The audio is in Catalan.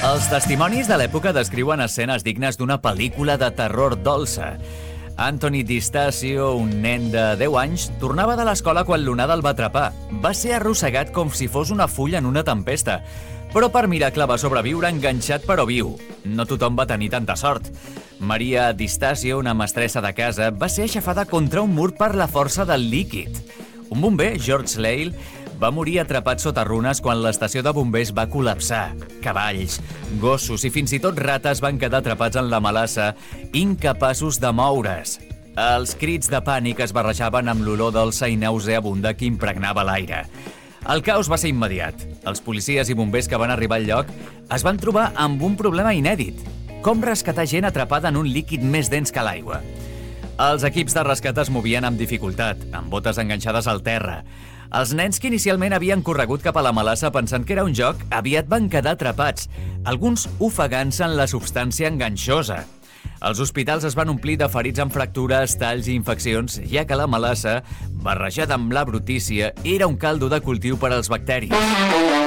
Els testimonis de l'època descriuen escenes dignes d'una pel·lícula de terror dolça. Anthony Distasio, un nen de 10 anys, tornava de l'escola quan l'onada el va atrapar. Va ser arrossegat com si fos una fulla en una tempesta. Però per miracle va sobreviure enganxat però viu. No tothom va tenir tanta sort. Maria Distasio, una mestressa de casa, va ser aixafada contra un mur per la força del líquid. Un bomber, George Lale, va morir atrapat sota runes quan l'estació de bombers va col·lapsar. Cavalls, gossos i fins i tot rates van quedar atrapats en la melassa, incapaços de moure's. Els crits de pànic es barrejaven amb l'olor dolça i nauseabunda que impregnava l'aire. El caos va ser immediat. Els policies i bombers que van arribar al lloc es van trobar amb un problema inèdit. Com rescatar gent atrapada en un líquid més dens que l'aigua? Els equips de rescat es movien amb dificultat, amb botes enganxades al terra. Els nens que inicialment havien corregut cap a la melassa pensant que era un joc, aviat van quedar atrapats, alguns ofegant-se en la substància enganxosa. Els hospitals es van omplir de ferits amb fractures, talls i infeccions, ja que la melassa, barrejada amb la brutícia, era un caldo de cultiu per als bacteris.